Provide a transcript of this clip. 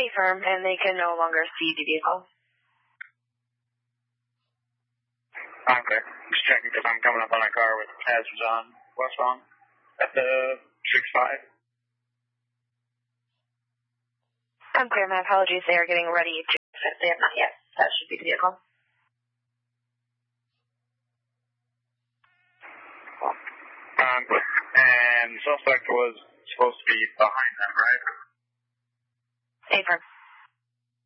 A-firm, and they can no longer see the vehicle. Okay. Just checking because I'm coming up on a car with hazards on westbound at the 6-5. I'm clear. My apologies. They are getting ready to exit. They have not yet. That should be the vehicle. And suspect was supposed to be behind them, right? A-firm.